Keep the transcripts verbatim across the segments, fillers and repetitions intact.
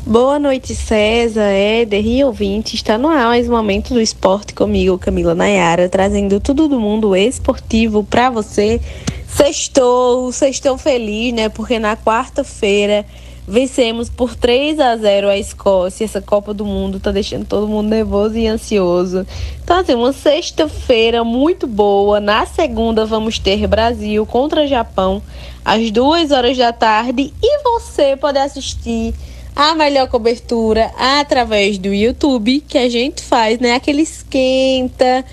Boa noite, César, Éder e ouvinte. Está no ar mais um Momento do Esporte comigo, Camila Nayara, trazendo tudo do mundo esportivo para você. Sextou, sextou feliz, né? Porque na quarta-feira vencemos por três a zero a Escócia. Essa Copa do Mundo tá deixando todo mundo nervoso e ansioso. Então, assim, uma sexta-feira muito boa. Na segunda vamos ter Brasil contra Japão às duas horas da tarde. E você pode assistir a melhor cobertura através do YouTube, que a gente faz, né? Aquele esquenta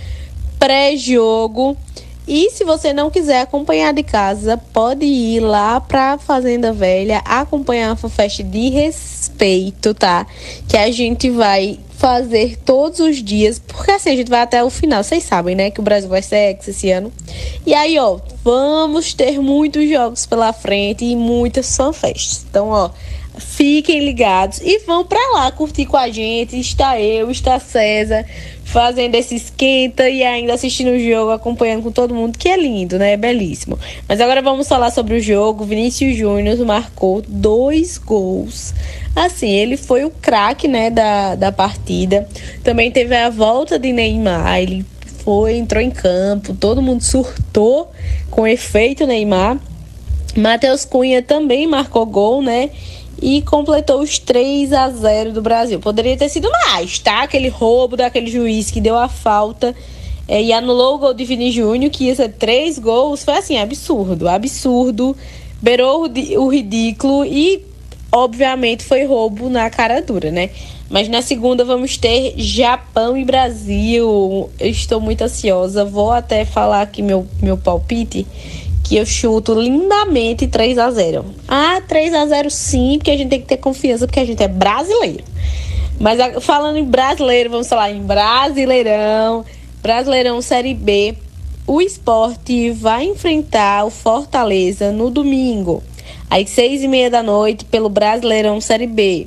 pré-jogo. E se você não quiser acompanhar de casa, pode ir lá pra Fazenda Velha acompanhar a FanFest de respeito, tá? Que a gente vai fazer todos os dias, porque assim a gente vai até o final. Vocês sabem, né? Que o Brasil vai ser ex esse ano. E aí, ó, vamos ter muitos jogos pela frente e muitas FanFests. Então, ó, fiquem ligados e vão pra lá curtir com a gente. Está eu, está César, fazendo esse esquenta e ainda assistindo o jogo, acompanhando com todo mundo, que é lindo, né? É belíssimo. Mas agora vamos falar sobre o jogo. Vinícius Júnior marcou dois gols. Assim, ele foi o craque, né, da, da partida. Também teve a volta de Neymar. Ele foi, entrou em campo, todo mundo surtou com o efeito Neymar. Matheus Cunha também marcou gol, né? E completou os três a zero do Brasil. Poderia ter sido mais, tá? Aquele roubo daquele juiz que deu a falta é, e anulou o gol de Vini Júnior, que ia ser três gols. Foi assim, absurdo, absurdo. Beirou o, o ridículo e, obviamente, foi roubo na cara dura, né? Mas na segunda vamos ter Japão e Brasil. Eu estou muito ansiosa. Vou até falar aqui meu, meu palpite, que eu chuto lindamente três a zero. Ah, três a zero sim, porque a gente tem que ter confiança, porque a gente é brasileiro. Mas falando em brasileiro, vamos falar em Brasileirão. Brasileirão Série B. O Sport vai enfrentar o Fortaleza no domingo, às seis e meia da noite, pelo Brasileirão Série B.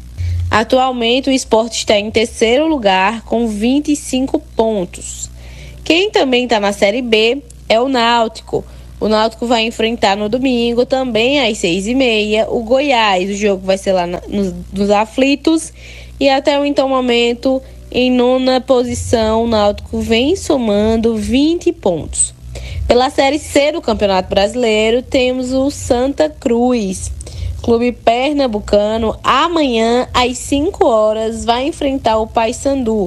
Atualmente o Sport está em terceiro lugar com vinte e cinco pontos. Quem também está na Série B é o Náutico. O Náutico vai enfrentar no domingo, também às seis e meia, o Goiás. O jogo vai ser lá na, nos, nos aflitos. E até o então momento, em nona posição, o Náutico vem somando vinte pontos. Pela Série C do Campeonato Brasileiro, temos o Santa Cruz. Clube pernambucano, amanhã às cinco horas, vai enfrentar o Paysandu.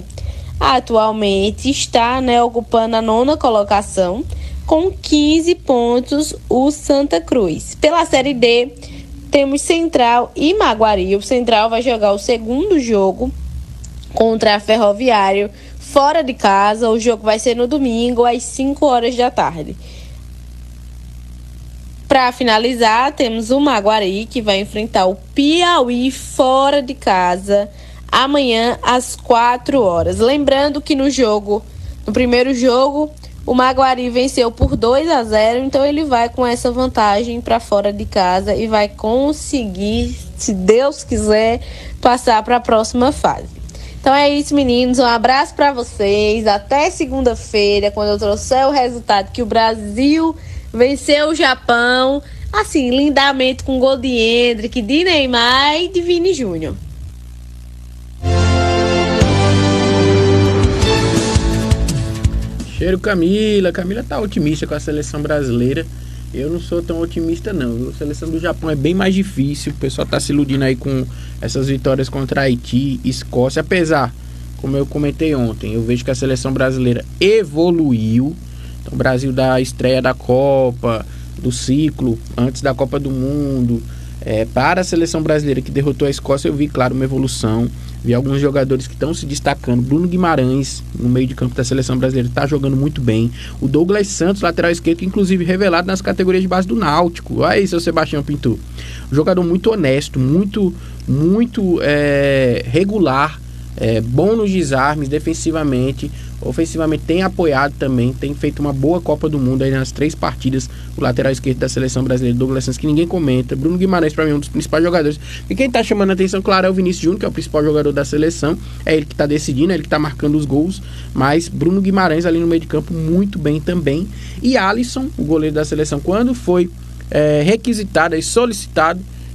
Atualmente está, né, ocupando a nona colocação, com quinze pontos, o Santa Cruz. Pela Série D, temos Central e Maguari. O Central vai jogar o segundo jogo contra a Ferroviário fora de casa. O jogo vai ser no domingo, às cinco horas da tarde. Para finalizar, temos o Maguari, que vai enfrentar o Piauí fora de casa amanhã às quatro horas. Lembrando que no jogo, no primeiro jogo, o Maguari venceu por dois a zero, então ele vai com essa vantagem para fora de casa e vai conseguir, se Deus quiser, passar para a próxima fase. Então é isso, meninos. Um abraço para vocês. Até segunda-feira, quando eu trouxer o resultado que o Brasil venceu o Japão, assim, lindamente, com gol de Endrick, de Neymar e de Vini Júnior. Cheiro Camila, Camila tá otimista com a seleção brasileira. Eu não sou tão otimista não. A seleção do Japão é bem mais difícil. O pessoal tá se iludindo aí com essas vitórias contra Haiti, Escócia. Apesar, como eu comentei ontem, eu vejo que a seleção brasileira evoluiu. Então o Brasil da estreia da Copa, do ciclo, antes da Copa do Mundo, é, para a seleção brasileira que derrotou a Escócia, eu vi, claro, uma evolução. Vi alguns jogadores que estão se destacando. Bruno Guimarães, no meio de campo da seleção brasileira, está jogando muito bem. O Douglas Santos, lateral esquerdo, que inclusive revelado nas categorias de base do Náutico. Olha aí, seu Sebastião Pinto. Um jogador muito honesto, muito, muito é, regular, é, bom nos desarmes, defensivamente, ofensivamente tem apoiado também, tem feito uma boa Copa do Mundo aí nas três partidas. O lateral esquerdo da seleção brasileira, Douglas Santos, que ninguém comenta. Bruno Guimarães, para mim, é um dos principais jogadores. E quem tá chamando a atenção, claro, é o Vinícius Júnior, que é o principal jogador da seleção. É ele que tá decidindo, é ele que tá marcando os gols. Mas Bruno Guimarães ali no meio de campo, muito bem também. E Alisson, o goleiro da seleção, quando foi é, requisitado e solicitado,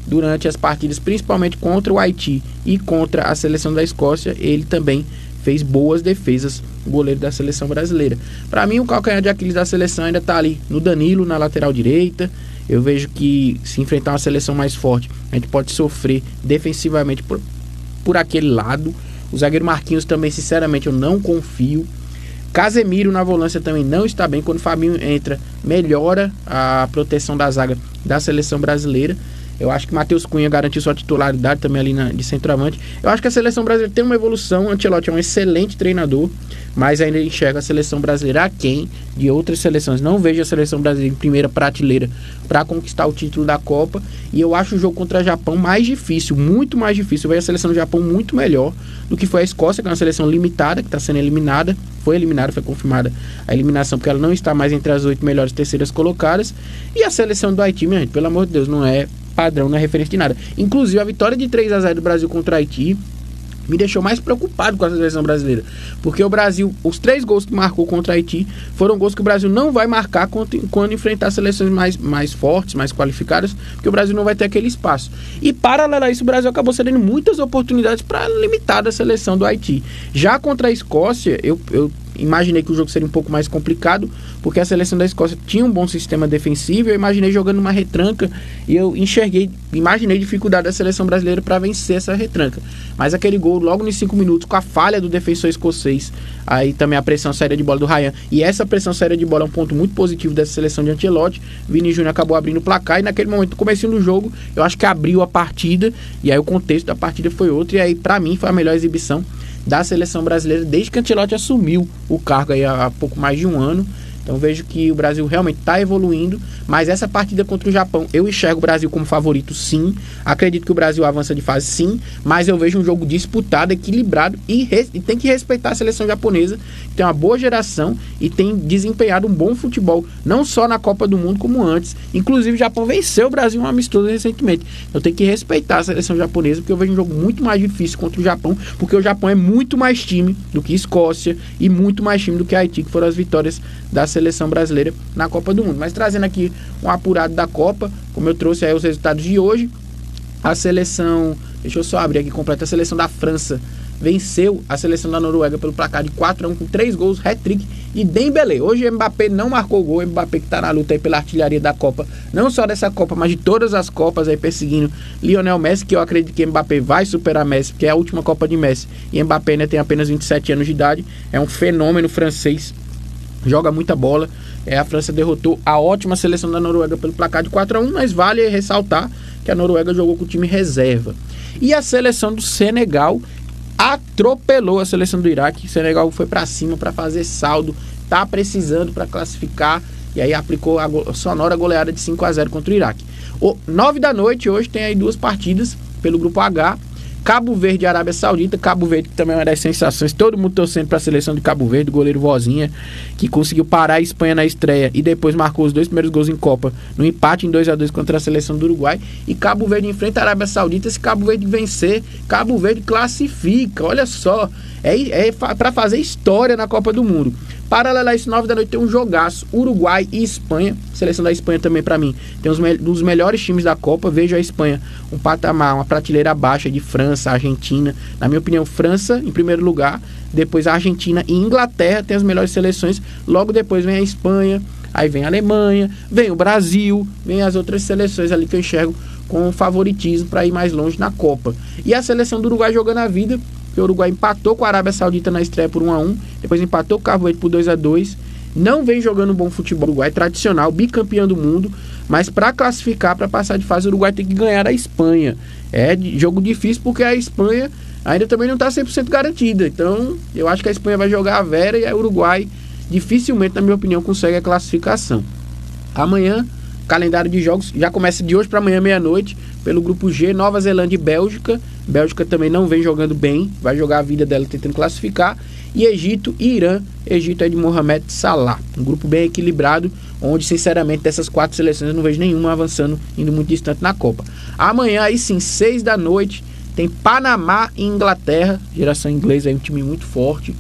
durante as partidas, principalmente contra o Haiti e contra a seleção da Escócia, ele também fez boas defesas, o goleiro da seleção brasileira. Para mim, o calcanhar de Aquiles da seleção ainda está ali no Danilo, na lateral direita. Eu vejo que se enfrentar uma seleção mais forte, a gente pode sofrer defensivamente por, por aquele lado. O zagueiro Marquinhos também, sinceramente, eu não confio. Casemiro na volância também não está bem. Quando o Fabinho entra, melhora a proteção da zaga da seleção brasileira. Eu acho que Matheus Cunha garantiu sua titularidade também ali na, de centroavante. Eu acho que a seleção brasileira tem uma evolução. O Ancelotti é um excelente treinador, mas ainda enxerga a seleção brasileira aquém de outras seleções. Não vejo a seleção brasileira em primeira prateleira para conquistar o título da Copa. E eu acho o jogo contra o Japão mais difícil, muito mais difícil. Eu vejo a seleção do Japão muito melhor do que foi a Escócia, que é uma seleção limitada, que está sendo eliminada. Foi eliminada, foi confirmada a eliminação, porque ela não está mais entre as oito melhores terceiras colocadas. E a seleção do Haiti, minha gente, pelo amor de Deus, não é padrão, não é referência de nada. Inclusive, a vitória de três a zero do Brasil contra o Haiti me deixou mais preocupado com a seleção brasileira, porque o Brasil, os três gols que marcou contra o Haiti foram gols que o Brasil não vai marcar quando, quando enfrentar seleções mais, mais fortes, mais qualificadas, porque o Brasil não vai ter aquele espaço. E paralelo a isso, o Brasil acabou cedendo muitas oportunidades para limitar a seleção do Haiti. Já contra a Escócia, eu, eu imaginei que o jogo seria um pouco mais complicado, porque a seleção da Escócia tinha um bom sistema defensivo. Eu imaginei jogando uma retranca e eu enxerguei, imaginei dificuldade da seleção brasileira para vencer essa retranca. Mas aquele gol logo nos cinco minutos, com a falha do defensor escocês, aí também a pressão saída de bola do Ryan, e essa pressão saída de bola é um ponto muito positivo dessa seleção de Ancelotti. Vini Júnior acabou abrindo o placar, e naquele momento, no comecinho do jogo, eu acho que abriu a partida, e aí o contexto da partida foi outro, e aí para mim foi a melhor exibição da seleção brasileira desde que Ancelotti assumiu o cargo aí há pouco mais de um ano. Então vejo que o Brasil realmente está evoluindo, mas essa partida contra o Japão, eu enxergo o Brasil como favorito, sim. Acredito que o Brasil avança de fase, sim, mas eu vejo um jogo disputado, equilibrado, e, res, e tem que respeitar a seleção japonesa, que tem uma boa geração e tem desempenhado um bom futebol, não só na Copa do Mundo como antes. Inclusive o Japão venceu o Brasil um amistoso recentemente. Eu tenho que respeitar a seleção japonesa, porque eu vejo um jogo muito mais difícil contra o Japão, porque o Japão é muito mais time do que Escócia e muito mais time do que Haiti, que foram as vitórias da seleção brasileira na Copa do Mundo. Mas trazendo aqui um apurado da Copa, como eu trouxe aí os resultados de hoje, a seleção, deixa eu só abrir aqui completa, a seleção da França venceu a seleção da Noruega pelo placar de quatro a um com três gols, hat-trick e Dembélé. Hoje o Mbappé não marcou gol, o Mbappé que está na luta aí pela artilharia da Copa, não só dessa Copa, mas de todas as Copas aí, perseguindo Lionel Messi, que eu acredito que Mbappé vai superar Messi, porque é a última Copa de Messi, e Mbappé ainda tem apenas vinte e sete anos de idade, é um fenômeno francês, joga muita bola. É, a França derrotou a ótima seleção da Noruega pelo placar de quatro a um, mas vale ressaltar que a Noruega jogou com o time reserva. E a seleção do Senegal atropelou a seleção do Iraque. O Senegal foi para cima para fazer saldo, tá precisando para classificar, e aí aplicou a go- sonora goleada de cinco a zero contra o Iraque. O, nove da noite, hoje tem aí duas partidas pelo grupo H. Cabo Verde e Arábia Saudita. Cabo Verde, que também é uma das sensações, todo mundo torcendo para a seleção de Cabo Verde, o goleiro Vozinha, que conseguiu parar a Espanha na estreia e depois marcou os dois primeiros gols em Copa, no empate em dois a dois contra a seleção do Uruguai. E Cabo Verde enfrenta a Arábia Saudita. Se Cabo Verde vencer, Cabo Verde classifica, olha só, é, é para fazer história na Copa do Mundo. Paralelo a isso, nove da noite tem um jogaço, Uruguai e Espanha. A seleção da Espanha também, para mim, tem um dos melhores times da Copa. Vejo a Espanha um patamar, uma prateleira abaixo de França, Argentina. Na minha opinião, França em primeiro lugar, depois a Argentina e Inglaterra tem as melhores seleções. Logo depois vem a Espanha, aí vem a Alemanha, vem o Brasil, vem as outras seleções ali que eu enxergo com favoritismo para ir mais longe na Copa. E a seleção do Uruguai jogando a vida, que o Uruguai empatou com a Arábia Saudita na estreia por um a um, depois empatou com o Cabo Verde por dois a dois, não vem jogando um bom futebol. O Uruguai tradicional, bicampeão do mundo, mas para classificar, para passar de fase, o Uruguai tem que ganhar a Espanha. É jogo difícil porque a Espanha ainda também não está cem por cento garantida, então eu acho que a Espanha vai jogar a Vera e o Uruguai dificilmente, na minha opinião, consegue a classificação. Amanhã, calendário de jogos já começa de hoje para amanhã, meia-noite, pelo grupo G, Nova Zelândia e Bélgica. Bélgica também não vem jogando bem, vai jogar a vida dela tentando classificar. E Egito e Irã. Egito é de Mohamed Salah. Um grupo bem equilibrado, onde, sinceramente, dessas quatro seleções eu não vejo nenhuma avançando, indo muito distante na Copa. Amanhã, aí sim, seis da noite, tem Panamá e Inglaterra. Geração inglesa é um time muito forte.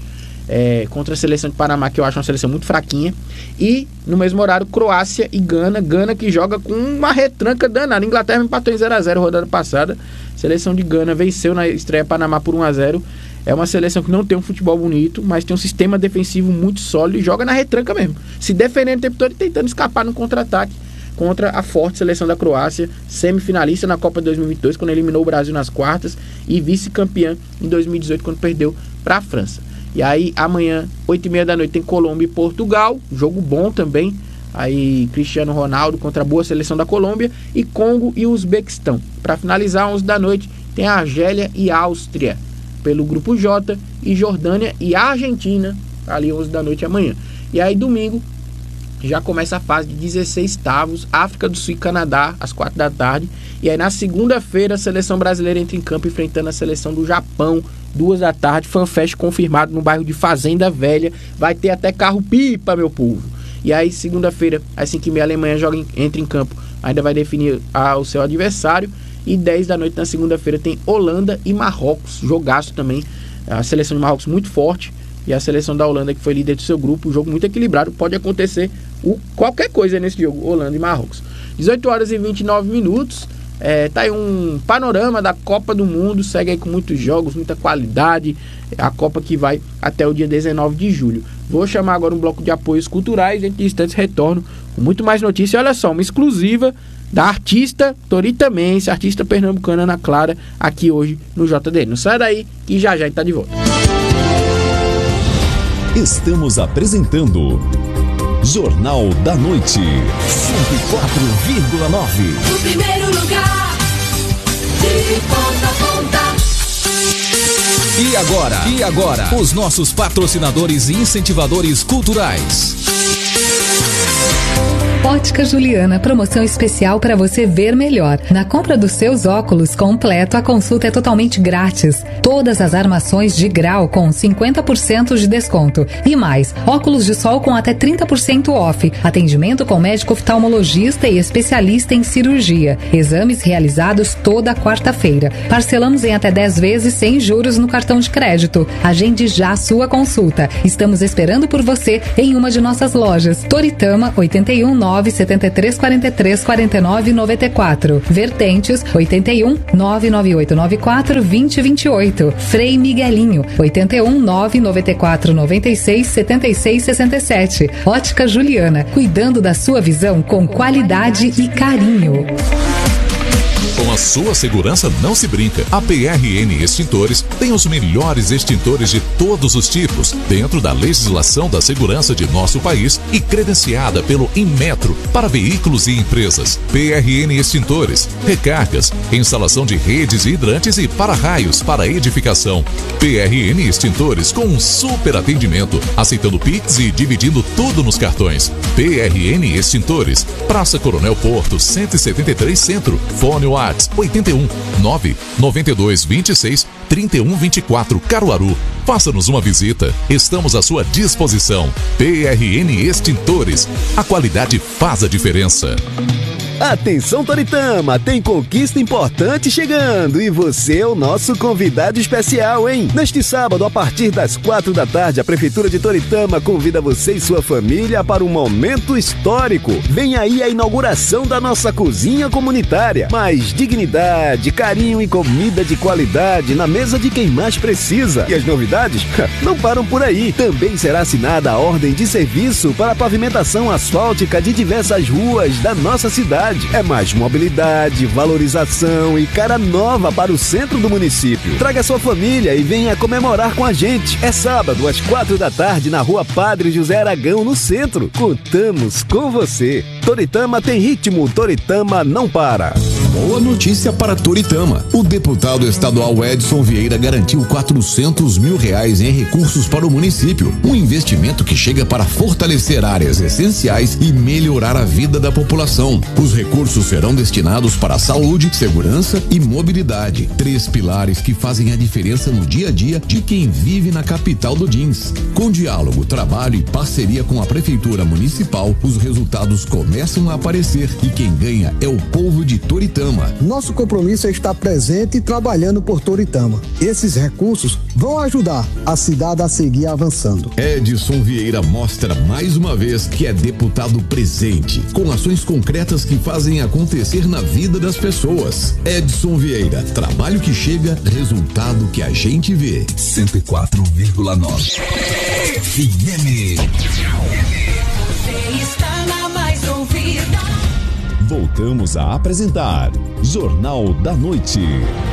é, contra a seleção de Panamá, que eu acho uma seleção muito fraquinha. E no mesmo horário, Croácia e Gana. Gana que joga com uma retranca danada. A Inglaterra empatou em zero a zero rodada passada. A seleção de Gana venceu na estreia Panamá por um a zero. É uma seleção que não tem um futebol bonito, mas tem um sistema defensivo muito sólido e joga na retranca mesmo. Se defendendo o tempo todo e tentando escapar no contra-ataque contra a forte seleção da Croácia, semifinalista na Copa dois mil e vinte e dois, quando eliminou o Brasil nas quartas, e vice-campeã em dois mil e dezoito, quando perdeu para a França. E aí, amanhã, oito e meia da noite, tem Colômbia e Portugal, jogo bom também. Aí, Cristiano Ronaldo contra a boa seleção da Colômbia, e Congo e Uzbequistão. Para finalizar, onze da noite, tem a Argélia e Áustria, pelo grupo J, e Jordânia e Argentina, ali onze da noite amanhã. E aí, domingo, já começa a fase de dezesseis-avos, África do Sul e Canadá, às quatro da tarde. E aí na segunda-feira a seleção brasileira entra em campo enfrentando a seleção do Japão, duas da tarde, FanFest confirmado no bairro de Fazenda Velha. Vai ter até carro-pipa, meu povo. E aí segunda-feira, às cinco e meia, a Alemanha joga em, entra em campo, ainda vai definir ah, o seu adversário. E dez da noite na segunda-feira tem Holanda e Marrocos, jogaço também. A seleção de Marrocos muito forte. E a seleção da Holanda, que foi líder do seu grupo, um jogo muito equilibrado, pode acontecer o, qualquer coisa nesse jogo, Holanda e Marrocos. dezoito horas e vinte e nove minutos, é, tá aí um panorama da Copa do Mundo, segue aí com muitos jogos, muita qualidade, a Copa que vai até o dia dezenove de julho. Vou chamar agora um bloco de apoios culturais, dentro de instantes retorno com muito mais notícias. Olha só, uma exclusiva da artista toritamense, artista pernambucana Ana Clara, aqui hoje no J D N. Não sai daí que já já está de volta. Estamos apresentando Jornal da Noite, cento e quatro vírgula nove. O primeiro lugar, de ponta a ponta. E agora, e agora, os nossos patrocinadores e incentivadores culturais. Ótica Juliana, promoção especial para você ver melhor. Na compra dos seus óculos completo, a consulta é totalmente grátis. Todas as armações de grau com cinquenta por cento de desconto. E mais, óculos de sol com até trinta por cento off. Atendimento com médico oftalmologista e especialista em cirurgia. Exames realizados toda quarta-feira. Parcelamos em até dez vezes sem juros no cartão de crédito. Agende já a sua consulta. Estamos esperando por você em uma de nossas lojas. Toritama, oitenta e um, nove setenta e três, quarenta e três, quarenta e nove, noventa e quatro. Vertentes, oitenta e um, nove nove oito nove quatro, vinte, vinte e oito. Frei Miguelinho, oitenta e um, nove noventa e quatro, noventa e seis, setenta e seis, sessenta e sete. Ótica Juliana, cuidando da sua visão com qualidade e carinho. Com a sua segurança não se brinca. A P R N Extintores tem os melhores extintores de todos os tipos, dentro da legislação da segurança de nosso país e credenciada pelo Inmetro para veículos e empresas. P R N Extintores, recargas, instalação de redes e hidrantes e para-raios para edificação. P R N Extintores com um super atendimento, aceitando Pix e dividindo tudo nos cartões. P R N Extintores, Praça Coronel Porto, cento e setenta e três Centro. Fone WhatsApp oitenta e um, nove noventa e dois, vinte e seis, trinta e um, vinte e quatro, Caruaru. Faça-nos uma visita. Estamos à sua disposição. P R N Extintores. A qualidade faz a diferença. Atenção, Toritama, tem conquista importante chegando e você é o nosso convidado especial, hein? Neste sábado, a partir das quatro da tarde, a Prefeitura de Toritama convida você e sua família para um momento histórico. Vem aí a inauguração da nossa cozinha comunitária. Mais dignidade, carinho e comida de qualidade na mesa de quem mais precisa. E as novidades não param por aí. Também será assinada a ordem de serviço para a pavimentação asfáltica de diversas ruas da nossa cidade. É mais mobilidade, valorização e cara nova para o centro do município. Traga sua família e venha comemorar com a gente. É sábado, às quatro da tarde, na rua Padre José Aragão, no centro. Contamos com você. Toritama tem ritmo, Toritama não para. Boa notícia para Toritama. O deputado estadual Edson Vieira garantiu quatrocentos mil reais em recursos para o município. Um investimento que chega para fortalecer áreas essenciais e melhorar a vida da população. Os recursos serão destinados para a saúde, segurança e mobilidade. Três pilares que fazem a diferença no dia a dia de quem vive na capital do jeans. Com diálogo, trabalho e parceria com a Prefeitura Municipal, os resultados começam a aparecer e quem ganha é o povo de Toritama. Toritama. Nosso compromisso é estar presente e trabalhando por Toritama. Esses recursos vão ajudar a cidade a seguir avançando. Edson Vieira mostra mais uma vez que é deputado presente, com ações concretas que fazem acontecer na vida das pessoas. Edson Vieira, trabalho que chega, resultado que a gente vê. cento e quatro vírgula nove F M. Você está na mais ouvida. Voltamos a apresentar Jornal da Noite.